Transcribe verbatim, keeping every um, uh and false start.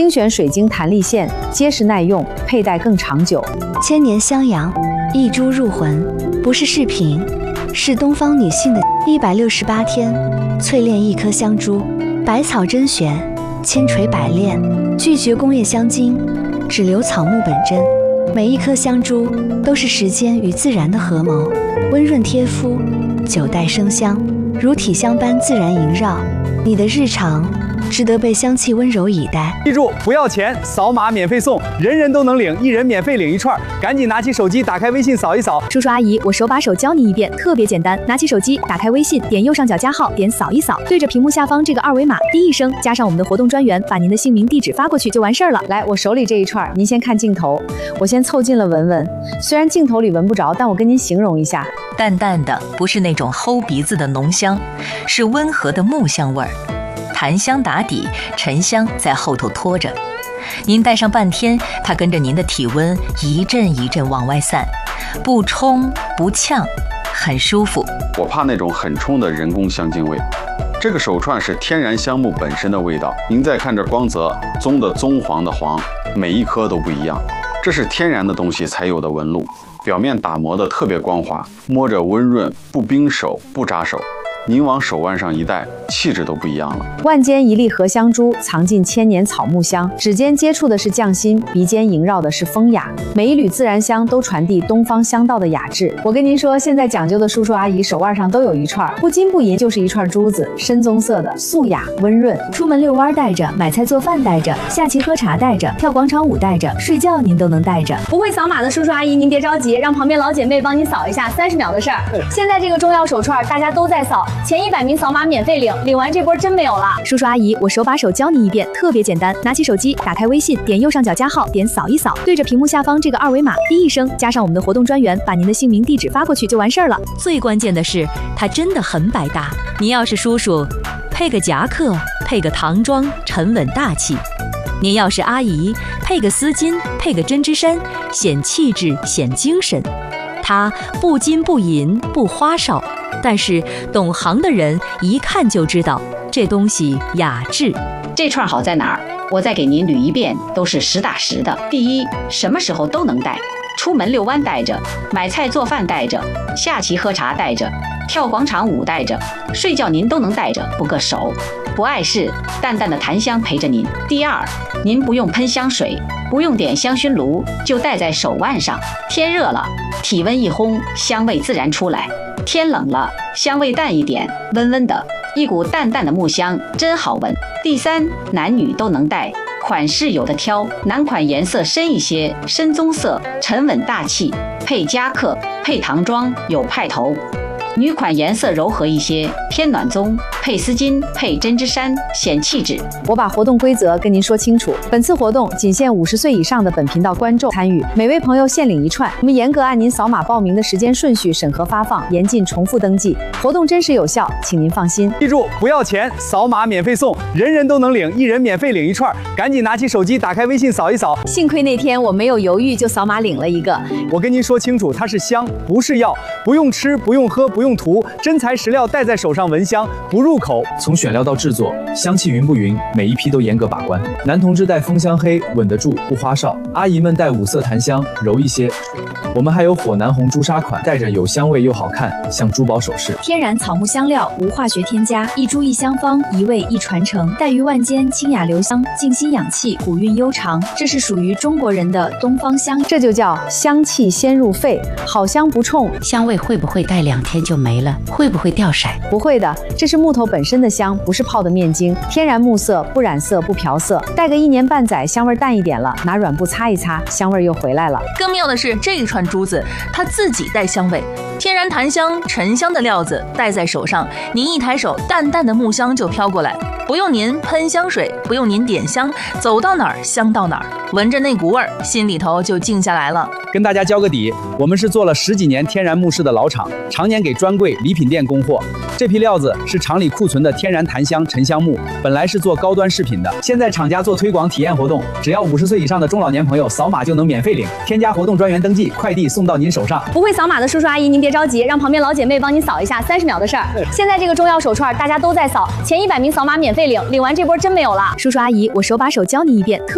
精选水晶弹力线，结实耐用，佩戴更长久。 千年襄阳，一珠入魂，不是饰品，是东方女性的一百六十八天淬炼一颗香珠，百草甄选，千锤百炼，拒绝工业香精，只留草木本真。每一颗香珠都是时间与自然的合谋，温润贴肤，久待生香，如体香般自然萦绕。你的日常值得被香气温柔以待。 记住，不要钱，扫码免费送，人人都能领，一人免费领一串。赶紧拿起手机，打开微信扫一扫。 叔叔阿姨，我手把手教你一遍，特别简单。拿起手机，打开微信，点右上角加号，点扫一扫，对着屏幕下方这个二维码，滴一声，加上我们的活动专员，把您的姓名、地址发过去就完事儿了。 来，我手里这一串，您先看镜头，我先凑近了闻闻。虽然镜头里闻不着，但我跟您形容一下， 淡淡的，不是那种齁鼻子的浓香，是温和的木香味儿。檀香打底，沉香在后头拖着，您戴上半天，它跟着您的体温一阵一阵往外散，不冲不呛，很舒服。 我怕那种很冲的人工香精味。这个手串是天然香木本身的味道。您再看这光泽，棕的棕，黄的黄，每一颗都不一样，这是天然的东西才有的纹路，表面打磨的特别光滑，摸着温润，不冰手，不扎手。您往手腕上一戴，气质都不一样了。 万间一粒荷香珠，藏进千年草木香。指尖接触的是匠心，鼻尖萦绕的是风雅。每一缕自然香都传递东方香道的雅致。我跟您说，现在讲究的叔叔阿姨手腕上都有一串，不金不银就是一串珠子，深棕色的，素雅温润。 出门遛弯带着，买菜做饭带着，下棋喝茶带着，跳广场舞带着，睡觉您都能带着。 不会扫码的叔叔阿姨，您别着急，让旁边老姐妹帮您扫一下，三十秒的事儿。现在这个中药手串大家都在扫。前一百名扫码免费领，领完这波真没有了。 叔叔阿姨，我手把手教你一遍，特别简单。拿起手机，打开微信，点右上角加号，点扫一扫，对着屏幕下方这个二维码，滴一声，加上我们的活动专员，把您的姓名、地址发过去就完事儿了。 最关键的是，它真的很百搭。您要是叔叔，配个夹克，配个唐装，沉稳大气；您要是阿姨，配个丝巾，配个针织衫，显气质，显精神。它不金不银，不花哨。但是懂行的人一看就知道这东西雅致。 这串好在哪儿？我再给您捋一遍，都是实打实的。第一，什么时候都能戴，出门遛弯带着，买菜做饭带着，下棋喝茶带着，跳广场舞带着，睡觉您都能带着，不硌手，不碍事，淡淡的檀香陪着您。第二，您不用喷香水，不用点香薰炉，就戴在手腕上。天热了，体温一烘，香味自然出来。天冷了，香味淡一点，温温的，一股淡淡的木香，真好闻。第三，男女都能戴，款式有的挑，男款颜色深一些，深棕色，沉稳大气，配夹克，配唐装，有派头。女款颜色柔和一些，偏暖棕，配丝巾，配针织衫，显气质。 我把活动规则跟您说清楚。本次活动仅限五十岁以上的本频道观众参与，每位朋友限领一串。我们严格按您扫码报名的时间顺序审核发放，严禁重复登记。活动真实有效，请您放心。 记住，不要钱，扫码免费送，人人都能领，一人免费领一串。赶紧拿起手机，打开微信扫一扫。 幸亏那天我没有犹豫，就扫码领了一个。 我跟您说清楚，它是香，不是药，不用吃，不用喝，不用涂，真材实料，戴在手上闻香，不入口。 从选料到制作，香气匀不匀，每一批都严格把关。男同志戴枫香黑，稳得住，不花哨；阿姨们戴五色檀香，柔一些。我们还有火南红朱砂款，戴着有香味又好看，像珠宝首饰。 天然草木香料，无化学添加，一株一香方，一味一传承，黛于万间，清雅留香，静心养气，古韵悠长。这是属于中国人的东方香， 这就叫香气先入肺，好香不冲。 香味会不会戴两天就没了？会不会掉色？ 不会的，这是木头本身的香，不是泡的面精，天然木色，不染色不漂色，戴个一年半载，香味淡一点了，拿软布擦一擦，香味又回来了。 更妙的是，这一串珠子它自己带香味，天然檀香、沉香的料子戴在手上，您一抬手，淡淡的木香就飘过来，不用您喷香水，不用您点香，走到哪儿香到哪儿，闻着那股味儿，心里头就静下来了。 跟大家交个底，我们是做了十几年天然木饰的老厂，常年给专柜、礼品店供货。这批料子是厂里库存的天然檀香、沉香木，本来是做高端饰品的，现在厂家做推广体验活动，只要五十岁以上的中老年朋友扫码就能免费领，添加活动专员登记，快递送到您手上。 不会扫码的叔叔阿姨，您别着急，让旁边老姐妹帮您扫一下，三十秒的事儿。现在这个中药手串大家都在扫，前一百名扫码免费领，领完这波真没有了。 叔叔阿姨，我手把手教你一遍。